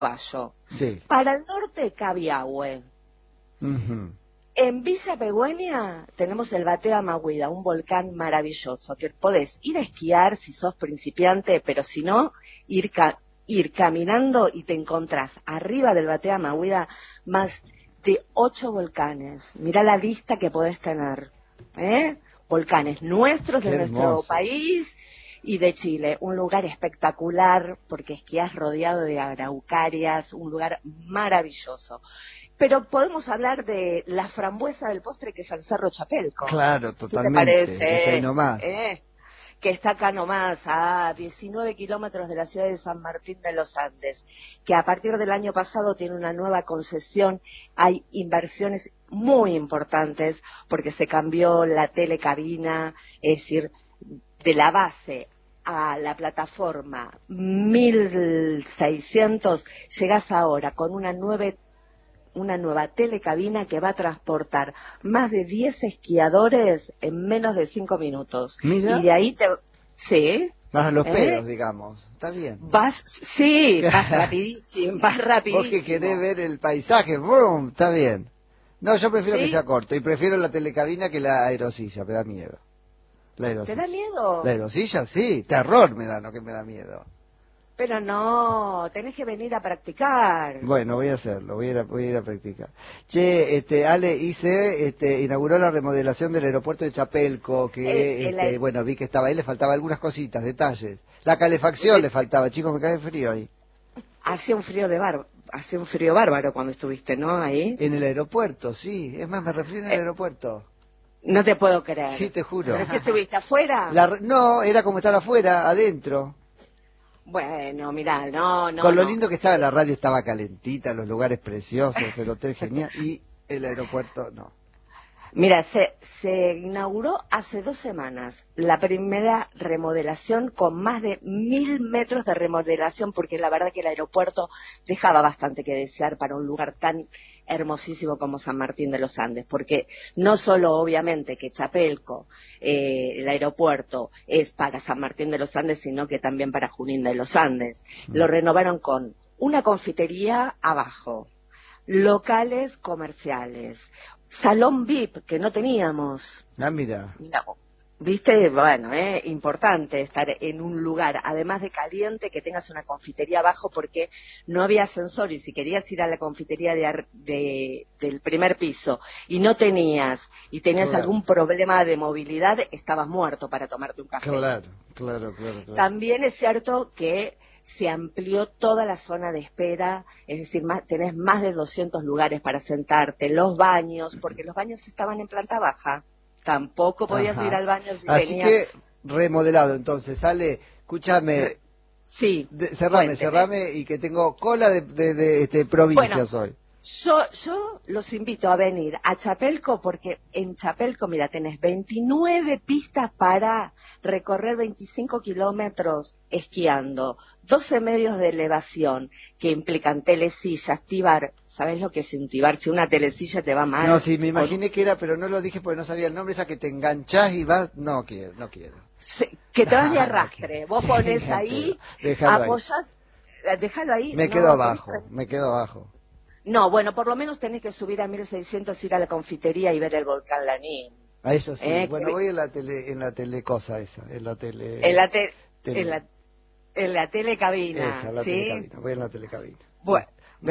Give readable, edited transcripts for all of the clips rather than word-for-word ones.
Caballo. Sí. Para el norte, Cabiahue. Uh-huh. En Villa Pegüeña tenemos el Batea Amahuida, un volcán maravilloso, que podés ir a esquiar si sos principiante, pero si no, ir caminando y te encontrás arriba del Batea Amahuida más de 8 volcanes. Mirá la vista que podés tener, ¿eh? Volcanes nuestros, de nuestro país y de Chile. Un lugar espectacular porque esquías rodeado de araucarias, un lugar maravilloso. Pero podemos hablar de la frambuesa del postre, que es el Cerro Chapelco. Claro, ¿Qué te totalmente. parece? Está ahí nomás. Que está acá nomás, a 19 kilómetros de la ciudad de San Martín de los Andes, que a partir del año pasado tiene una nueva concesión. Hay inversiones muy importantes porque se cambió la telecabina, es decir, de la base a la plataforma 1600, llegás ahora con una nueva telecabina que va a transportar más de 10 esquiadores en menos de 5 minutos. Mira. Y de ahí Sí. Vas a los pedos, digamos. Está bien. Vas rapidísimo, vas rapidísimo. Vos que querés ver el paisaje, ¡brum! Está bien. No, yo prefiero que sea corto, y prefiero la telecabina que la aerosilla, me da miedo. ¿Te da miedo? La aerosilla, sí, terror me da, no que me da miedo. Pero no, tenés que venir a practicar. Bueno, voy a hacerlo, voy a ir a practicar. Che, Ale, inauguró la remodelación del aeropuerto de Chapelco, que, bueno, vi que estaba ahí, le faltaba algunas cositas, detalles. La calefacción le faltaba, chicos, me cae frío ahí. Hacía un frío bárbaro cuando estuviste, ¿no? Ahí. En el aeropuerto, sí, es más, me refiero en el aeropuerto. No te puedo creer. Sí, te juro. ¿Pero es que estuviste afuera? No, era como estar afuera, adentro. Bueno, mirá, no. Con lo lindo que estaba, la radio estaba calentita, los lugares preciosos, el hotel genial, y el aeropuerto no. Mira, se inauguró hace 2 semanas la primera remodelación con más de 1000 metros de remodelación, porque la verdad que el aeropuerto dejaba bastante que desear para un lugar tan hermosísimo como San Martín de los Andes, porque no solo obviamente que Chapelco, el aeropuerto es para San Martín de los Andes, sino que también para Junín de los Andes. Lo renovaron con una confitería abajo, locales comerciales, salón VIP que no teníamos. Mira. Viste, bueno, importante estar en un lugar, además de caliente, que tengas una confitería abajo, porque no había ascensor, y si querías ir a la confitería del primer piso y no tenías algún problema de movilidad, estabas muerto para tomarte un café. Claro. También es cierto que se amplió toda la zona de espera, es decir, tenés más de 200 lugares para sentarte, los baños, porque los baños estaban en planta baja. Tampoco podías ir al baño si Así tenías... que, remodelado, entonces, sale, escúchame, sí, cerrame, y que tengo cola de provincias hoy. Yo los invito a venir a Chapelco, porque en Chapelco, mira, tenés 29 pistas para recorrer 25 kilómetros esquiando, 12 medios de elevación que implican telesillas, tibar. ¿Sabés lo que es un tibar? Si una telesilla te va mal... No, sí, me imaginé que era, pero no lo dije porque no sabía el nombre, esa que te enganchás y vas... No quiero. Sí, que te vas de arrastre. Vos pones ahí, apoyás... Déjalo ahí. Me quedo abajo. No, bueno, por lo menos tenés que subir a 1600, ir a la confitería y ver el volcán Lanín. A eso sí. Bueno, voy en la telecosa esa, en la telecabina. Esa, la telecabina. Voy en la telecabina. Bueno.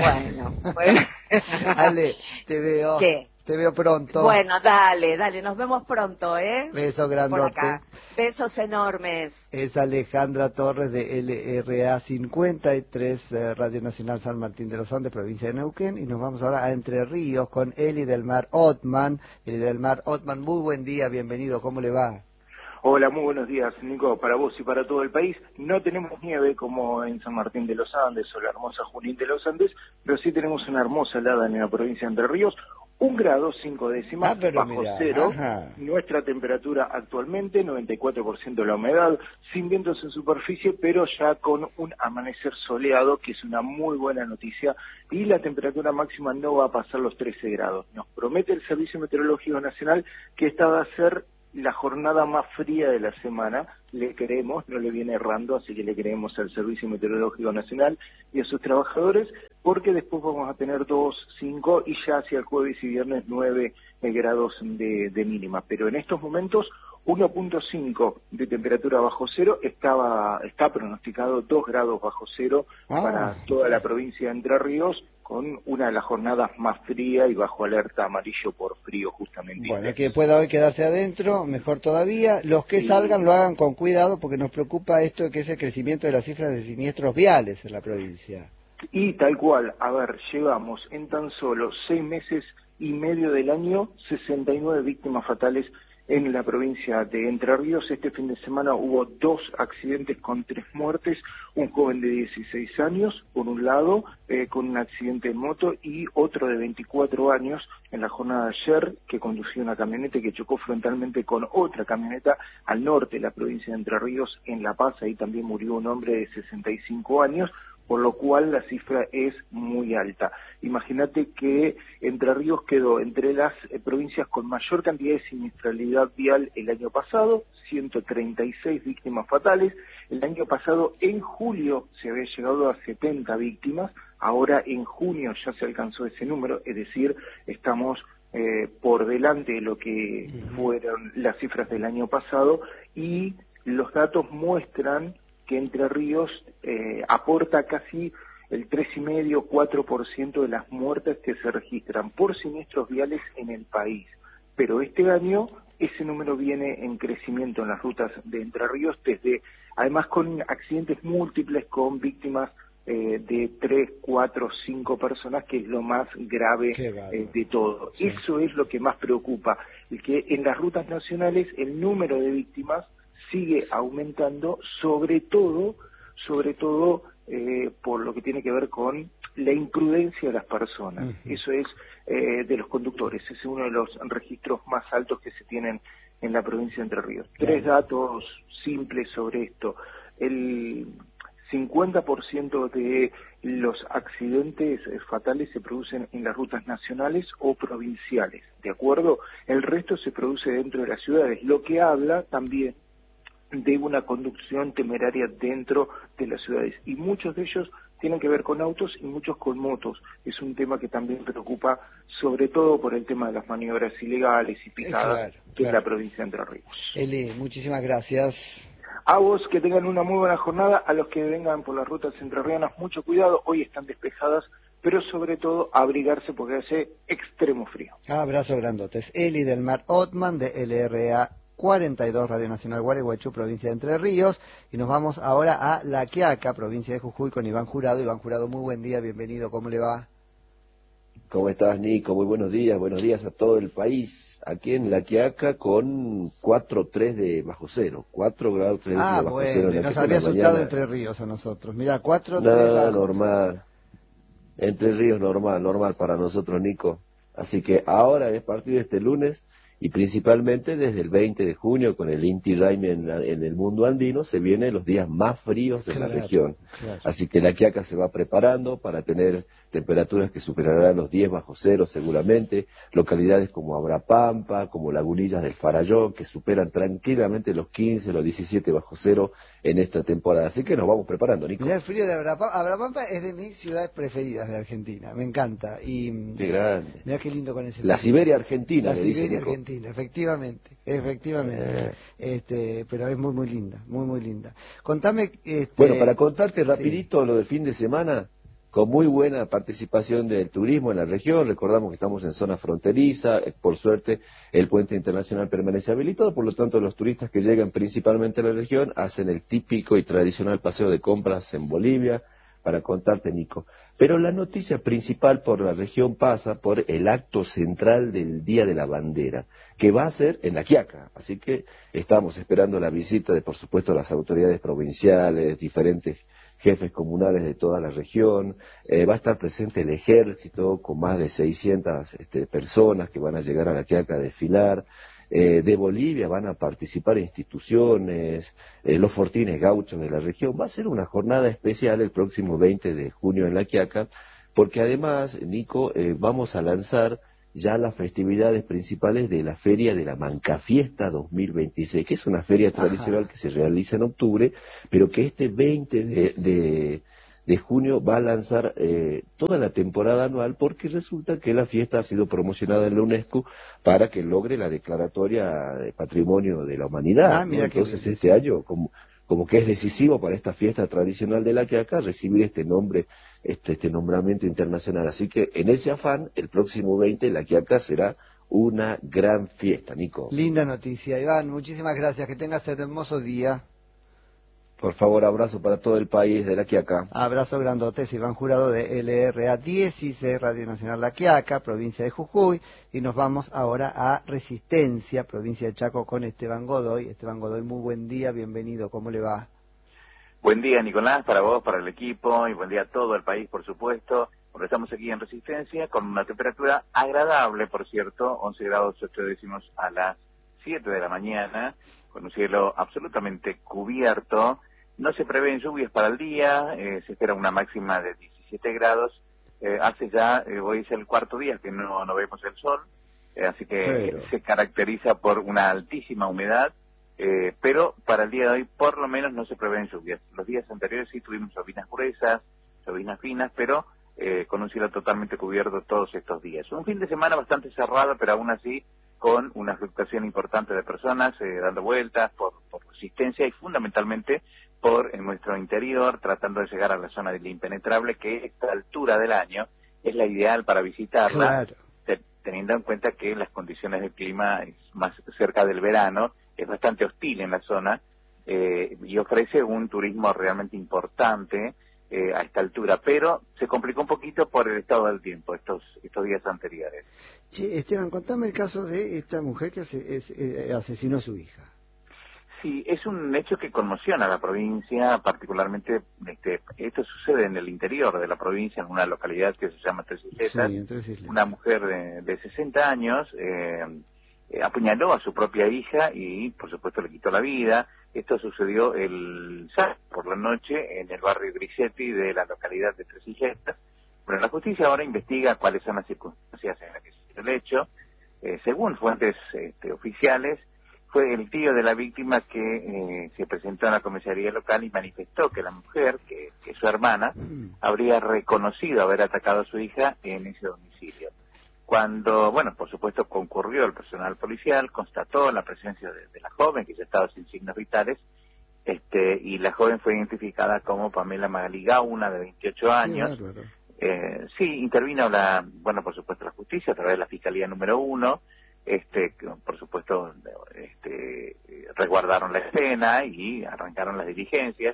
Ale, te veo. ¿Qué? Te veo pronto. Bueno, dale, nos vemos pronto, Beso grandote. Por acá. Besos enormes. Es Alejandra Torres de LRA 53, Radio Nacional San Martín de los Andes, provincia de Neuquén, y nos vamos ahora a Entre Ríos con Eli del Mar Ottman. Eli del Mar Ottman, muy buen día, bienvenido, ¿cómo le va? Hola, muy buenos días, Nico, para vos y para todo el país. No tenemos nieve como en San Martín de los Andes o la hermosa Junín de los Andes, pero sí tenemos una hermosa helada en la provincia de Entre Ríos, 1 grado 5 décimas bajo cero. Ajá. Nuestra temperatura actualmente, 94% de la humedad, sin vientos en superficie, pero ya con un amanecer soleado, que es una muy buena noticia, y la temperatura máxima no va a pasar los 13 grados. Nos promete el Servicio Meteorológico Nacional que esta va a ser la jornada más fría de la semana. Le creemos, no le viene errando, así que le creemos al Servicio Meteorológico Nacional y a sus trabajadores, porque después vamos a tener 2, 5 y ya hacia el jueves y viernes 9 grados de mínima. Pero en estos momentos 1.5 de temperatura bajo cero, está pronosticado 2 grados bajo cero para toda la provincia de Entre Ríos, con una de las jornadas más frías y bajo alerta amarillo por frío justamente. Bueno, que pueda hoy quedarse adentro, mejor todavía. Los que salgan lo hagan con cuidado porque nos preocupa esto que es el crecimiento de las cifras de siniestros viales en la provincia. Y tal cual, a ver, llevamos en tan solo 6 meses y medio del año 69 víctimas fatales en la provincia de Entre Ríos. Este fin de semana hubo 2 accidentes con 3 muertes, un joven de 16 años, por un lado, con un accidente en moto, y otro de 24 años en la jornada de ayer, que conducía una camioneta que chocó frontalmente con otra camioneta al norte de la provincia de Entre Ríos, en La Paz. Ahí también murió un hombre de 65 años, por lo cual la cifra es muy alta. Imagínate que Entre Ríos quedó entre las provincias con mayor cantidad de siniestralidad vial el año pasado, 136 víctimas fatales. El año pasado, en julio, se había llegado a 70 víctimas, ahora en junio ya se alcanzó ese número, es decir, estamos por delante de lo que fueron las cifras del año pasado, y los datos muestran que Entre Ríos aporta casi el 3,5-4% de las muertes que se registran por siniestros viales en el país. Pero este año ese número viene en crecimiento en las rutas de Entre Ríos, además con accidentes múltiples, con víctimas de 3, 4, 5 personas, que es lo más grave de todo. Sí. Eso es lo que más preocupa, que en las rutas nacionales el número de víctimas sigue aumentando, sobre todo por lo que tiene que ver con la imprudencia de las personas. Eso es de los conductores, es uno de los registros más altos que se tienen en la provincia de Entre Ríos. 3 datos simples sobre esto. El 50% de los accidentes fatales se producen en las rutas nacionales o provinciales, ¿de acuerdo? El resto se produce dentro de las ciudades, lo que habla también de una conducción temeraria dentro de las ciudades, y muchos de ellos tienen que ver con autos y muchos con motos. Es un tema que también preocupa, sobre todo por el tema de las maniobras ilegales y picadas en la provincia de Entre Ríos. Eli, muchísimas gracias. A vos, que tengan una muy buena jornada. A los que vengan por las rutas entrerrianas, mucho cuidado, hoy están despejadas, pero sobre todo abrigarse porque hace extremo frío. Abrazo grandotes. Eli del Mar Otman de LRA 42, Radio Nacional Gualeguaychú, provincia de Entre Ríos, y nos vamos ahora a La Quiaca, provincia de Jujuy, con Iván Jurado. Iván Jurado, muy buen día, bienvenido, ¿cómo le va? ¿Cómo estás, Nico? Muy buenos días a todo el país. Aquí en La Quiaca con 4,3 de bajo cero, 4 grados 3 de bajo cero. Bueno, nos había asustado Entre Ríos a nosotros. Mira, 4,3 bajo. Normal. Entre Ríos normal para nosotros, Nico. Así que ahora, a partir de este lunes, y principalmente desde el 20 de junio con el Inti Raymi en el mundo andino, se vienen los días más fríos de la región. Así que La Quiaca se va preparando para tener temperaturas que superarán los 10 bajo cero seguramente, localidades como Abrapampa, como Lagunillas del Farallón, que superan tranquilamente los 15, los 17 bajo cero en esta temporada. Así que nos vamos preparando, Nico. Mirá, el frío de Abrapampa es de mis ciudades preferidas de Argentina, me encanta. Y qué grande. Mirá qué lindo con ese La Siberia Argentina, la Siberia Argentina, efectivamente. Pero es muy linda, muy linda. Contame... Bueno, para contarte rapidito lo del fin de semana, con muy buena participación del turismo en la región. Recordamos que estamos en zona fronteriza, por suerte el puente internacional permanece habilitado, por lo tanto los turistas que llegan principalmente a la región hacen el típico y tradicional paseo de compras en Bolivia, para contarte, Nico. Pero la noticia principal por la región pasa por el acto central del Día de la Bandera, que va a ser en La Quiaca. Así que estamos esperando la visita de, por supuesto, las autoridades provinciales, diferentes jefes comunales de toda la región. Va a estar presente el ejército con más de 600 personas que van a llegar a La Quiaca a desfilar. De Bolivia van a participar instituciones, los fortines gauchos de la región. Va a ser una jornada especial el próximo 20 de junio en La Quiaca, porque además, Nico, vamos a lanzar ya las festividades principales de la Feria de la Mancafiesta 2026, que es una feria tradicional que se realiza en octubre, pero que este 20 de junio va a lanzar toda la temporada anual, porque resulta que la fiesta ha sido promocionada en la UNESCO para que logre la declaratoria de Patrimonio de la Humanidad, ¿no? Entonces este año, como que es decisivo para esta fiesta tradicional de La Quiaca recibir este nombre, este nombramiento internacional. Así que en ese afán, el próximo 20 La Quiaca será una gran fiesta, Nico. Linda noticia, Iván. Muchísimas gracias. Que tengas un hermoso día. Por favor, abrazo para todo el país de La Quiaca. Abrazo grandotes, Iván Jurado de LRA 16, Radio Nacional La Quiaca, provincia de Jujuy. Y nos vamos ahora a Resistencia, provincia de Chaco, con Esteban Godoy. Esteban Godoy, muy buen día, bienvenido, ¿cómo le va? Buen día, Nicolás, para vos, para el equipo, y buen día a todo el país, por supuesto. Porque estamos aquí en Resistencia con una temperatura agradable, por cierto, 11 grados 8 décimos a las 7 de la mañana, con un cielo absolutamente cubierto. No se prevén lluvias para el día, se espera una máxima de 17 grados. Hace ya, hoy es el cuarto día que no vemos el sol, así que se caracteriza por una altísima humedad, pero para el día de hoy por lo menos no se prevén lluvias. Los días anteriores sí tuvimos llovinas gruesas, llovinas finas, pero con un cielo totalmente cubierto todos estos días. Un fin de semana bastante cerrado, pero aún así con una fluctuación importante de personas dando vueltas por Resistencia y fundamentalmente por nuestro interior, tratando de llegar a la zona del impenetrable, que a esta altura del año es la ideal para visitarla, teniendo en cuenta que las condiciones del clima es más cerca del verano, es bastante hostil en la zona, y ofrece un turismo realmente importante a esta altura, pero se complicó un poquito por el estado del tiempo estos días anteriores. Che, Esteban, contame el caso de esta mujer que asesinó a su hija. Sí, es un hecho que conmociona a la provincia, particularmente esto sucede en el interior de la provincia, en una localidad que se llama Tres Isletas. Sí, una mujer de 60 años apuñaló a su propia hija y, por supuesto, le quitó la vida. Esto sucedió el sábado por la noche en el barrio Grisetti de la localidad de Tres Isletas. Bueno, la justicia ahora investiga cuáles son las circunstancias en las que se dio el hecho. Según fuentes oficiales, fue el tío de la víctima que se presentó en la comisaría local y manifestó que la mujer, que es su hermana, habría reconocido haber atacado a su hija en ese domicilio. Cuando, bueno, por supuesto concurrió el personal policial, constató la presencia de la joven, que ya estaba sin signos vitales, y la joven fue identificada como Pamela Magalí Gauna, de 28 años. Sí, intervino por supuesto la justicia a través de la Fiscalía número 1, por supuesto, resguardaron la escena y arrancaron las diligencias.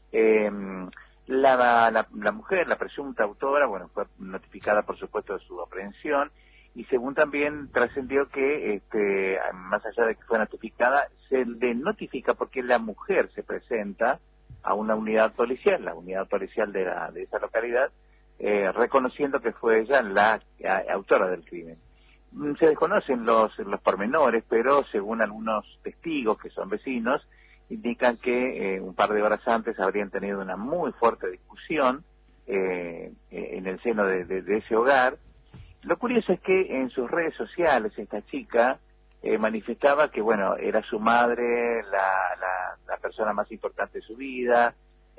La mujer, la presunta autora, fue notificada, por supuesto, de su aprehensión, y según también trascendió que, más allá de que fue notificada, se le notifica porque la mujer se presenta a una unidad policial, la unidad policial de esa localidad, reconociendo que fue ella la autora del crimen. Se desconocen los pormenores, pero según algunos testigos que son vecinos, indican que un par de horas antes habrían tenido una muy fuerte discusión en el seno de ese hogar. Lo curioso es que en sus redes sociales esta chica manifestaba que, era su madre la persona más importante de su vida.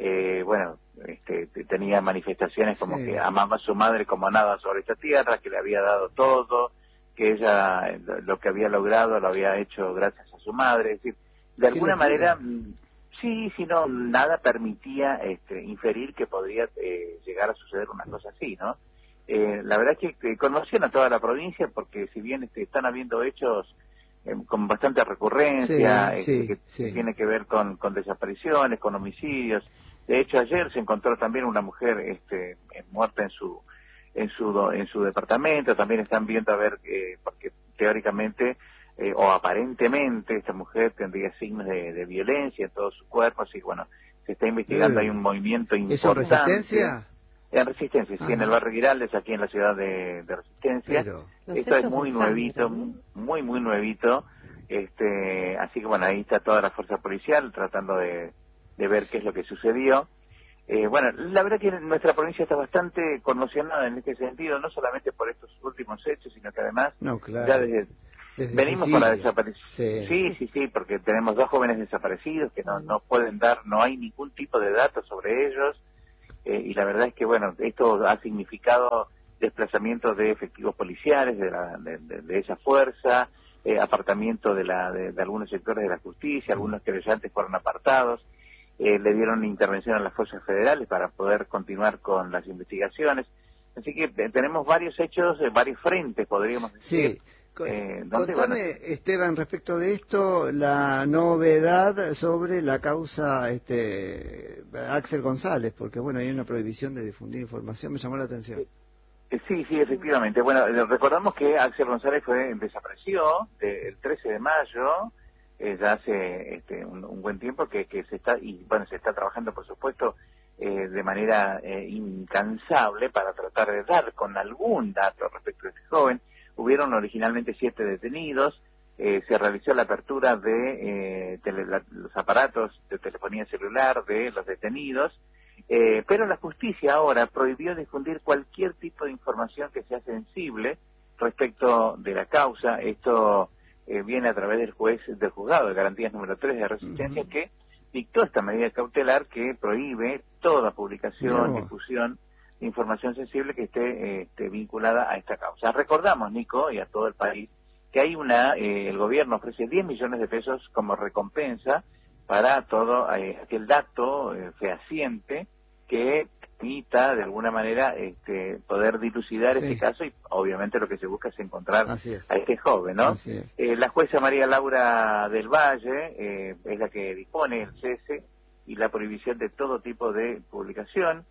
Tenía manifestaciones como que amaba a su madre como nada sobre esta tierra, que le había dado todo, que ella lo que había logrado lo había hecho gracias a su madre. Es decir, de alguna manera, no, nada permitía inferir que podría llegar a suceder una cosa así, ¿no? La verdad es que conmociona a toda la provincia, porque si bien están habiendo hechos con bastante recurrencia, que tiene que ver con desapariciones, con homicidios. De hecho, ayer se encontró también una mujer muerta en su departamento. También están viendo a ver, porque teóricamente o aparentemente esta mujer tendría signos de violencia en todo su cuerpo, así se está investigando. Hay un movimiento importante. ¿Eso en Resistencia? En Resistencia, sí, en el barrio Giraldes, aquí en la ciudad de Resistencia. Esto es muy nuevito, muy nuevito, así que ahí está toda la fuerza policial tratando de ver qué es lo que sucedió. Bueno, la verdad que nuestra provincia está bastante conmocionada en este sentido, no solamente por estos últimos hechos, sino que además ya desde venimos con la desaparición. Sí, porque tenemos 2 jóvenes desaparecidos que no pueden dar, no hay ningún tipo de datos sobre ellos, y la verdad es que, bueno, esto ha significado desplazamiento de efectivos policiales de esa fuerza, apartamiento de algunos sectores de la justicia, algunos querellantes fueron apartados, le dieron intervención a las fuerzas federales para poder continuar con las investigaciones. Así que tenemos varios hechos, varios frentes, podríamos decir. Sí. Contame, Esteban, respecto de esto, la novedad sobre la causa Axel González, porque bueno, hay una prohibición de difundir información, me llamó la atención. Sí, efectivamente. Bueno, recordamos que Axel González desapareció el 13 de mayo, ya hace un buen tiempo que se está trabajando, por supuesto, de manera incansable para tratar de dar con algún dato respecto de este joven. Hubieron originalmente 7 detenidos, se realizó la apertura de los aparatos de telefonía celular de los detenidos, pero la justicia ahora prohibió difundir cualquier tipo de información que sea sensible respecto de la causa. Esto viene a través del juzgado de garantías número 3 de Resistencia, que dictó esta medida cautelar que prohíbe toda publicación, difusión de información sensible que esté vinculada a esta causa. Recordamos, Nico, y a todo el país, que hay el gobierno ofrece 10 millones de pesos como recompensa para todo aquel dato fehaciente que permita de alguna manera poder dilucidar este caso, y obviamente lo que se busca es encontrar a este joven, ¿no? La jueza María Laura del Valle es la que dispone el cese y la prohibición de todo tipo de publicación.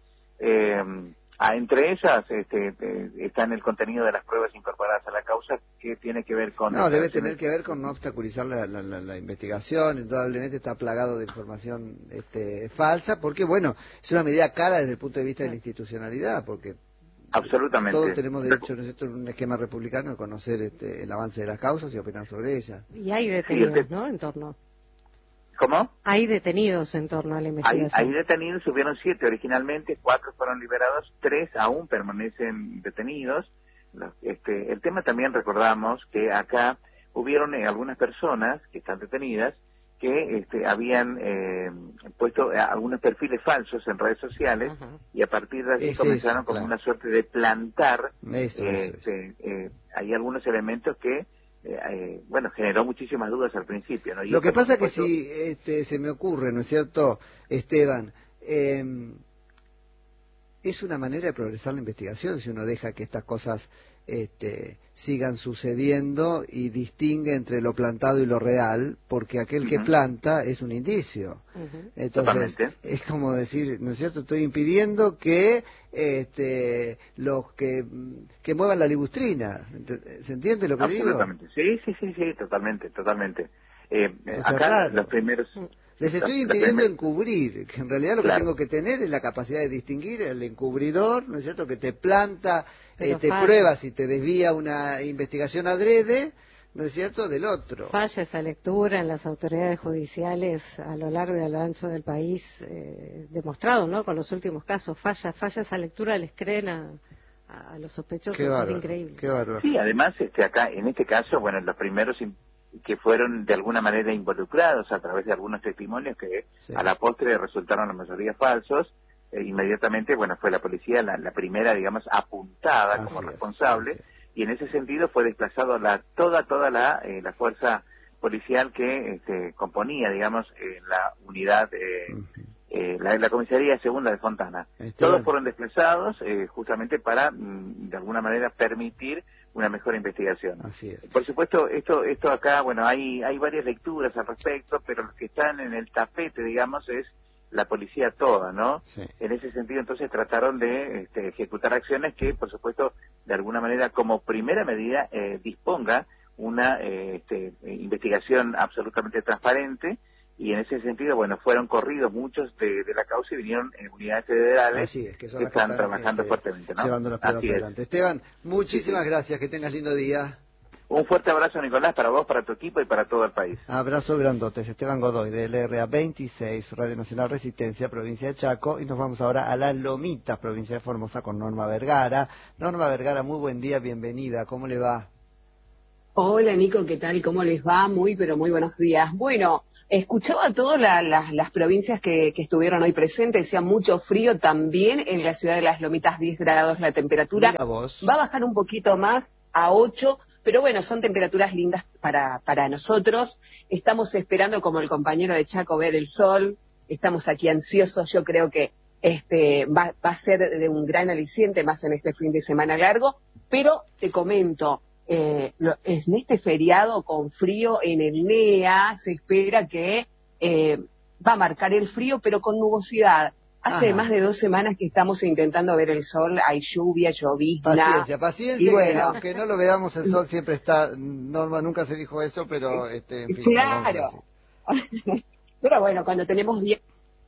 Entre ellas están el contenido de las pruebas incorporadas a la causa, que tiene que ver con... No, debe tener que ver con no obstaculizar la investigación. Indudablemente está plagado de información falsa, porque bueno, es una medida cara desde el punto de vista de la institucionalidad, porque absolutamente todos tenemos derecho, ¿no es cierto?, en un esquema republicano, a conocer el avance de las causas y opinar sobre ellas. Y hay detenidos, ¿no?, en torno... ¿Cómo? Hay detenidos en torno a la investigación. Hay detenidos, hubieron 7 originalmente, 4 fueron liberados, 3 aún permanecen detenidos. El tema también recordamos que acá hubieron algunas personas que están detenidas que habían puesto algunos perfiles falsos en redes sociales, y a partir de allí comenzaron como una suerte de plantar. Hay algunos elementos que generó muchísimas dudas al principio, ¿no? Lo que pasa que si se me ocurre, ¿no es cierto, Esteban? Es una manera de progresar la investigación si uno deja que estas cosas sigan sucediendo y distingue entre lo plantado y lo real, porque aquel que planta es un indicio. Entonces, es como decir, ¿no es cierto?, estoy impidiendo que los que muevan la libustrina. ¿Se entiende lo que absolutamente digo? Sí, totalmente. Acá los primeros... Les estoy impidiendo encubrir, que en realidad lo que tengo que tener es la capacidad de distinguir el encubridor, ¿no es cierto?, que te planta, prueba si te desvía una investigación adrede, ¿no es cierto?, del otro. Falla esa lectura en las autoridades judiciales a lo largo y a lo ancho del país, demostrado, ¿no?, con los últimos casos. Falla esa lectura, les creen a los sospechosos, es increíble. Qué bárbaro. Sí, además, acá, en este caso, bueno, los primeros que fueron de alguna manera involucrados a través de algunos testimonios que a la postre resultaron la mayoría falsos, inmediatamente, bueno, fue la policía la primera, digamos, apuntada como responsable, y en ese sentido fue desplazado toda la fuerza policial que componía, digamos, la unidad, la comisaría segunda de Fontana. Todos fueron desplazados justamente para, de alguna manera, permitir una mejor investigación. Por supuesto, esto acá, bueno, hay varias lecturas al respecto, pero los que están en el tapete, digamos, es la policía toda, ¿no? En ese sentido, entonces, trataron de ejecutar acciones que, por supuesto, de alguna manera, como primera medida, disponga una investigación absolutamente transparente, y en ese sentido, bueno, fueron corridos muchos de la causa y vinieron unidades federales que están trabajando fuertemente, ¿no? Llevando las pruebas adelante. Esteban, muchísimas gracias, que tengas lindo día. Un fuerte abrazo, Nicolás, para vos, para tu equipo y para todo el país. Abrazo grandotes. Esteban Godoy, de LRA 26, Radio Nacional Resistencia, provincia de Chaco. Y nos vamos ahora a Las Lomitas, provincia de Formosa, con Norma Vergara. Norma Vergara, muy buen día, bienvenida. ¿Cómo le va? Hola, Nico, ¿qué tal? ¿Cómo les va? Pero muy buenos días. Bueno, escuchaba todas las provincias que estuvieron hoy presentes, decía mucho frío también en la ciudad de Las Lomitas, 10 grados la temperatura. Va a bajar un poquito más a 8, pero bueno, son temperaturas lindas para nosotros. Estamos esperando, como el compañero de Chaco, ver el sol. Estamos aquí ansiosos. Yo creo que va a ser de un gran aliciente más en este fin de semana largo. Pero te comento, en este feriado con frío en el NEA se espera que va a marcar el frío, pero con nubosidad. Hace más de 2 semanas que estamos intentando ver el sol, hay lluvia, llovizna. Paciencia, y bueno, aunque no lo veamos, el sol siempre está. Norma, nunca se dijo eso, pero en fin. Claro. Pero bueno, cuando tenemos días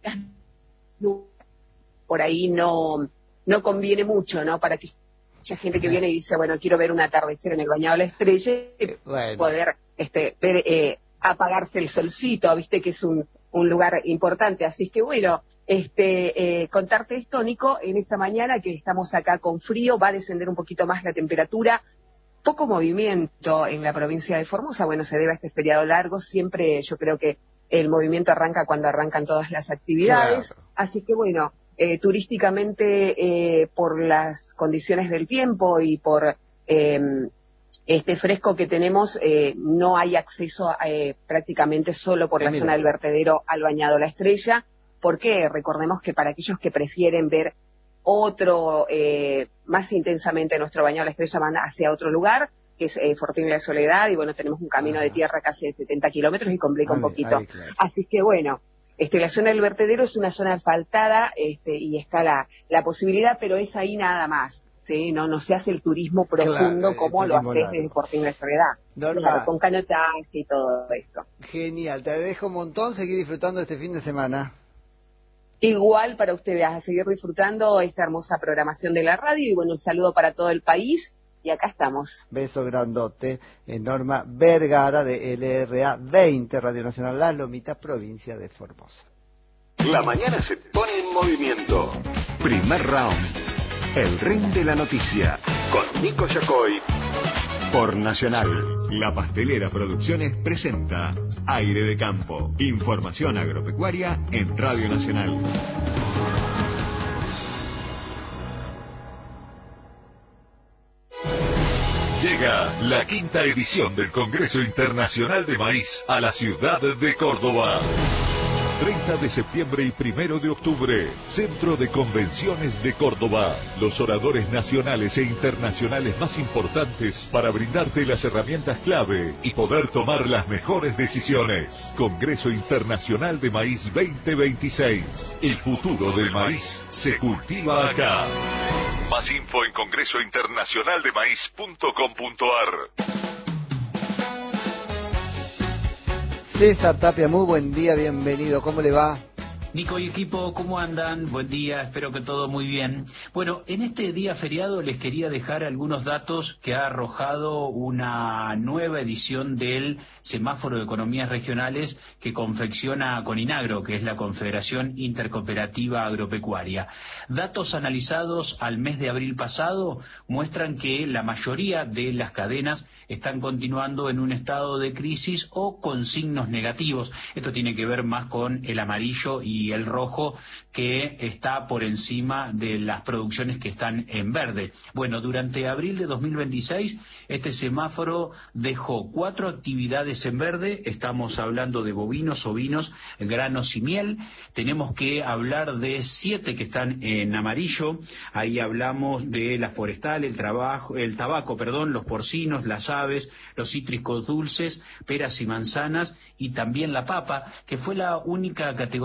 por ahí no conviene mucho, ¿no? Para que mucha gente que viene y dice, bueno, quiero ver un atardecer en el Bañado de la Estrella, y poder ver apagarse el solcito, viste que es un lugar importante. Así que bueno, contarte esto, Nico, en esta mañana que estamos acá con frío, va a descender un poquito más la temperatura, poco movimiento en la provincia de Formosa. Bueno, se debe a este feriado largo, siempre yo creo que el movimiento arranca cuando arrancan todas las actividades, claro. Así que bueno, turísticamente por las condiciones del tiempo y por este fresco que tenemos, no hay acceso prácticamente solo por la zona del vertedero al Bañado La Estrella, porque recordemos que para aquellos que prefieren ver otro más intensamente nuestro Bañado La Estrella, van hacia otro lugar, que es Fortín y la Soledad, y bueno, tenemos un camino de tierra casi de 70 kilómetros y complica un poquito. Claro. Así que bueno, la zona del vertedero es una zona asfaltada, y está la posibilidad, pero es ahí nada más. ¿Sí? No se hace el turismo profundo, claro, como lo haces desde Fortín y la Soledad. Claro, con canotaje y todo esto. Genial, te agradezco un montón, seguir disfrutando este fin de semana. Igual para ustedes, a seguir disfrutando esta hermosa programación de la radio, y bueno, un saludo para todo el país, y acá estamos. Beso grandote. Norma Vergara, de LRA 20, Radio Nacional Las Lomitas, provincia de Formosa. La mañana se pone en movimiento. Primer round. El ring de la noticia. Con Nico Yacoy. Por Nacional. La Pastelera Producciones presenta Aire de Campo. Información agropecuaria en Radio Nacional. Llega la 5ª edición del Congreso Internacional de Maíz a la ciudad de Córdoba. 30 de septiembre y 1 de octubre, Centro de Convenciones de Córdoba. Los oradores nacionales e internacionales más importantes para brindarte las herramientas clave y poder tomar las mejores decisiones. Congreso Internacional de Maíz 2026. El futuro del maíz se cultiva acá. Más info en congresointernacionaldemaíz.com.ar. César Tapia, muy buen día, bienvenido, ¿cómo le va? Nico y equipo, ¿cómo andan? Buen día, espero que todo muy bien. Bueno, en este día feriado les quería dejar algunos datos que ha arrojado una nueva edición del Semáforo de Economías Regionales que confecciona Coninagro, que es la Confederación Intercooperativa Agropecuaria. Datos analizados al mes de abril pasado muestran que la mayoría de las cadenas están continuando en un estado de crisis o con signos negativos. Esto tiene que ver más con el amarillo y el rojo, que está por encima de las producciones que están en verde. Bueno, durante abril de 2026, este semáforo dejó 4 actividades en verde. Estamos hablando de bovinos, ovinos, granos y miel. Tenemos que hablar de 7 que están en amarillo. Ahí hablamos de la forestal, el tabaco, los porcinos, las aves, los cítricos dulces, peras y manzanas, y también la papa, que fue la única categoría de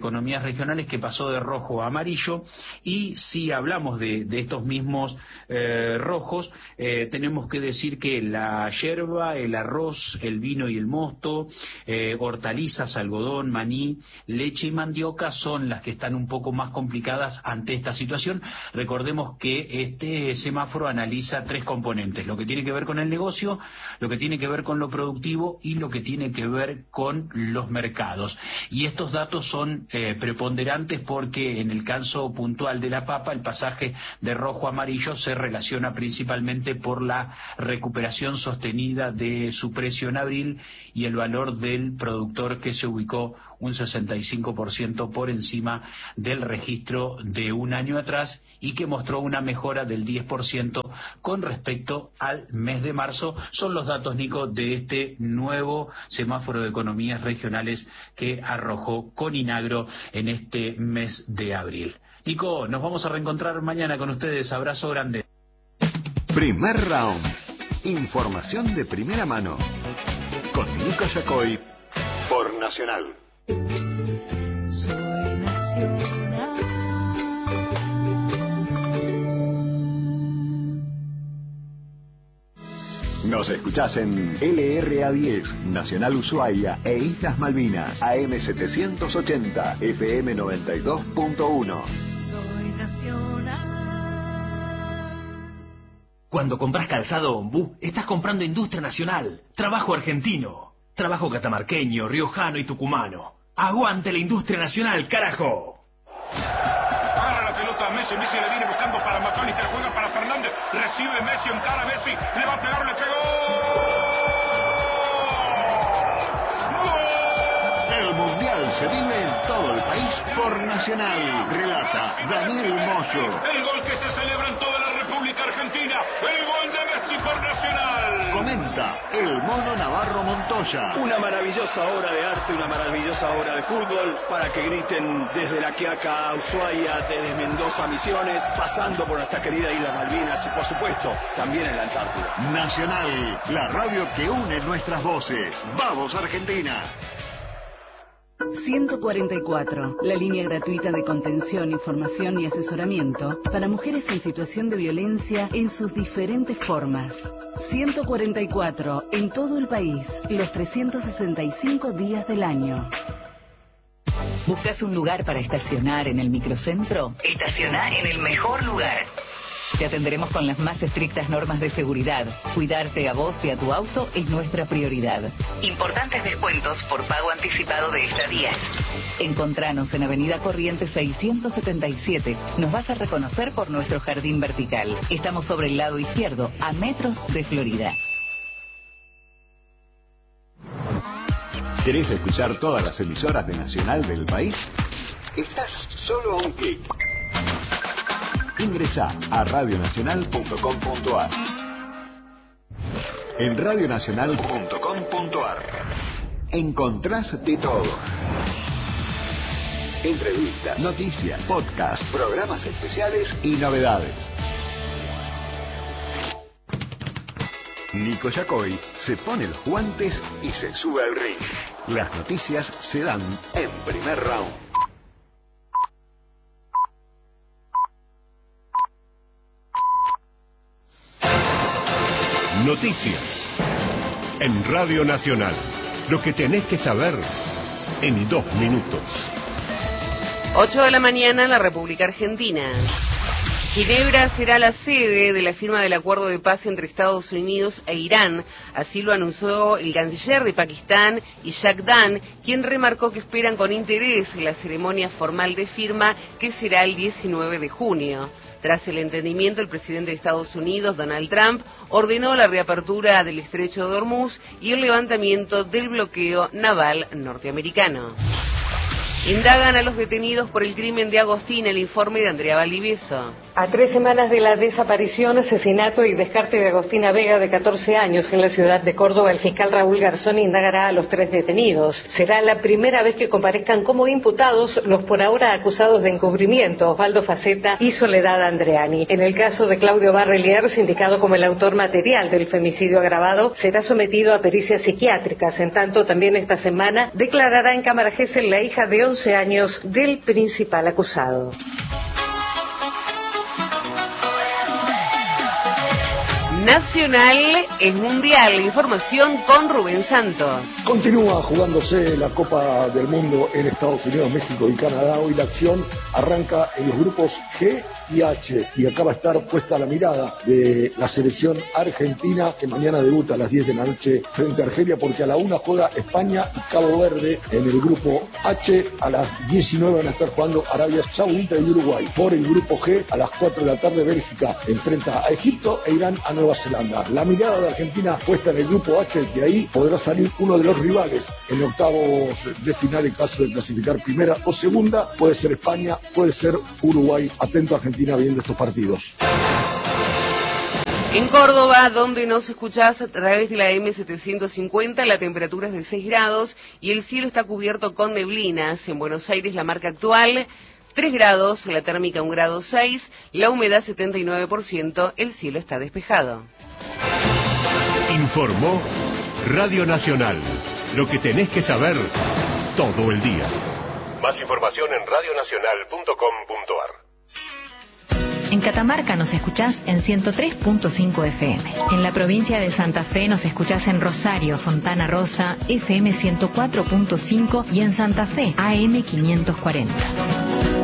economías regionales que pasó de rojo a amarillo, y si hablamos de estos mismos rojos, tenemos que decir que la yerba, el arroz, el vino y el mosto, hortalizas, algodón, maní, leche y mandioca son las que están un poco más complicadas ante esta situación. Recordemos que este semáforo analiza 3 componentes: lo que tiene que ver con el negocio, lo que tiene que ver con lo productivo y lo que tiene que ver con los mercados. Y estos datos son preponderantes porque en el caso puntual de la papa, el pasaje de rojo a amarillo se relaciona principalmente por la recuperación sostenida de su precio en abril y el valor del productor, que se ubicó un 65% por encima del registro de un año atrás y que mostró una mejora del 10% con respecto al mes de marzo. Son los datos, Nico, de este nuevo semáforo de economías regionales que arrojó Coninagro en este mes de abril. Nico, nos vamos a reencontrar mañana con ustedes. Abrazo grande. Primer round. Información de primera mano. Con Nico Yacoy por Nacional. Soy Nacional. Nos escuchás en LRA10, Nacional Ushuaia e Islas Malvinas, AM 780, FM 92.1. Soy Nacional. Cuando compras calzado Ombú, estás comprando industria nacional, trabajo argentino, trabajo catamarqueño, riojano y tucumano. ¡Aguante la industria nacional, carajo! Agarra la pelota a Messi, Messi le viene buscando para McAllister, juega para Fernández, recibe Messi, encara a Messi, le va a pegar, le pegó. ¡Gol! El Mundial se vive en todo el país por Nacional. Relata Daniel Moyo. El gol que se celebra en toda la República Argentina, el gol de Messi por Nacional. Comenta el Mono Navarro Montoya. Una maravillosa obra de arte, una maravillosa obra de fútbol, para que griten desde La Quiaca a Ushuaia, desde Mendoza a Misiones, pasando por nuestra querida Isla Malvinas y por supuesto también en la Antártida. Nacional, la radio que une nuestras voces. ¡Vamos, Argentina! 144, la línea gratuita de contención, información y asesoramiento para mujeres en situación de violencia en sus diferentes formas. 144, en todo el país, los 365 días del año. ¿Buscas un lugar para estacionar en el microcentro? Estaciona en el mejor lugar. Te atenderemos con las más estrictas normas de seguridad. Cuidarte a vos y a tu auto es nuestra prioridad. Importantes descuentos por pago anticipado de estadías. Encontranos en Avenida Corrientes 677. Nos vas a reconocer por nuestro jardín vertical. Estamos sobre el lado izquierdo, a metros de Florida. ¿Querés escuchar todas las emisoras de Nacional del país? Estás solo a un clic. Ingresá a radionacional.com.ar. En radionacional.com.ar encontrás de todo. Entrevistas, noticias, podcasts, programas especiales y novedades. Nico Yacoy se pone los guantes y se sube al ring. Las noticias se dan en primer round. Noticias en Radio Nacional. Lo que tenés que saber en 2 minutos. 8 de la mañana en la República Argentina. Ginebra será la sede de la firma del acuerdo de paz entre Estados Unidos e Irán. Así lo anunció el canciller de Pakistán, Ishaq Dan, quien remarcó que esperan con interés la ceremonia formal de firma, que será el 19 de junio. Tras el entendimiento, el presidente de Estados Unidos, Donald Trump, ordenó la reapertura del estrecho de Hormuz y el levantamiento del bloqueo naval norteamericano. Indagan a los detenidos por el crimen de Agostín, el informe de Andrea Valdivieso. A 3 semanas de la desaparición, asesinato y descarte de Agostina Vega, de 14 años, en la ciudad de Córdoba, el fiscal Raúl Garzón indagará a los 3 detenidos. Será la primera vez que comparezcan como imputados los por ahora acusados de encubrimiento, Osvaldo Faceta y Soledad Andreani. En el caso de Claudio Barrelier, indicado como el autor material del femicidio agravado, será sometido a pericias psiquiátricas. En tanto, también esta semana declarará en cámara Gesell la hija de 11 años del principal acusado. Nacional es mundial. Información con Rubén Santos. Continúa jugándose la Copa del Mundo en Estados Unidos, México y Canadá. Hoy la acción arranca en los grupos G y H, y acá va a estar puesta la mirada de la selección argentina, que mañana debuta a las 10 de la noche frente a Argelia, porque a la 1 juega España y Cabo Verde. En el grupo H a las 19 van a estar jugando Arabia Saudita y Uruguay. Por el grupo G a las 4 de la tarde Bélgica enfrenta a Egipto e Irán a Nueva Zelanda. La mirada de Argentina puesta en el grupo H, de ahí podrá salir uno de los rivales en octavos de final en caso de clasificar primera o segunda. Puede ser España, puede ser Uruguay. Atento a Argentina viendo estos partidos. En Córdoba, donde nos escuchás a través de la M750, la temperatura es de 6 grados y el cielo está cubierto con neblinas. En Buenos Aires, la marca actual 3 grados, la térmica 1,6 grados, la humedad 79%, el cielo está despejado. Informó Radio Nacional. Lo que tenés que saber todo el día. Más información en radionacional.com.ar. En Catamarca nos escuchás en 103.5 FM. En la provincia de Santa Fe nos escuchás en Rosario, Fontana Rosa, FM 104.5 y en Santa Fe, AM 540.